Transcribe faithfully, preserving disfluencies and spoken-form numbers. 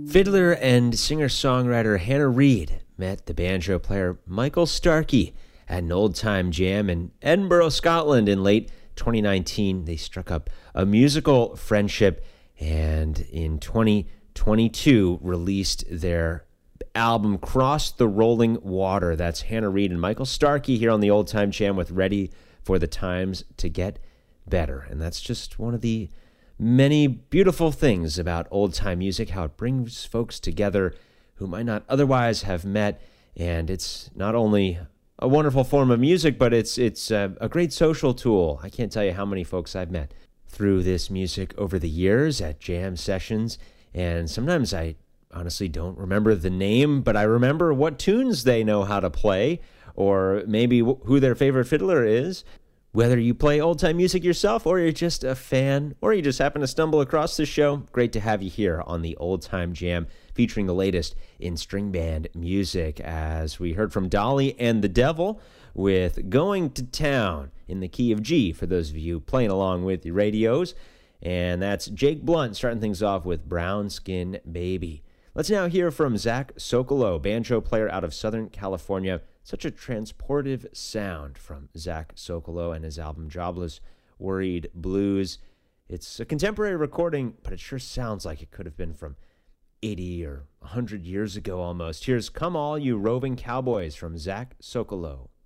Fiddler and singer-songwriter Hannah Reid met the banjo player Michael Starkey at an old-time jam in Edinburgh, Scotland in late twenty nineteen. They struck up a musical friendship and in twenty twenty-two released their album Cross the Rolling Water. That's Hannah Reid and Michael Starkey here on the Old Time Jam with Ready for the Times to Get Better. And that's just one of the many beautiful things about old-time music, how it brings folks together who might not otherwise have met. And it's not only a wonderful form of music, but it's it's a, a great social tool. I can't tell you how many folks I've met through this music over the years at jam sessions. And sometimes I honestly don't remember the name, but I remember what tunes they know how to play, or maybe who their favorite fiddler is. Whether you play old-time music yourself, or you're just a fan, or you just happen to stumble across this show, great to have you here on the Old Time Jam, featuring the latest in string band music, as we heard from Dolly and the Devil with Going to Town in the key of G, for those of you playing along with your radios. And that's Jake Blunt starting things off with Brown Skin Baby. Let's now hear from Zach Sokolow, banjo player out of Southern California. Such a transportive sound from Zach Sokolow and his album Jobless Worried Blues. It's a contemporary recording, but it sure sounds like it could have been from eighty or one hundred years ago almost. Here's Come All You Roving Cowboys from Zach Sokolow.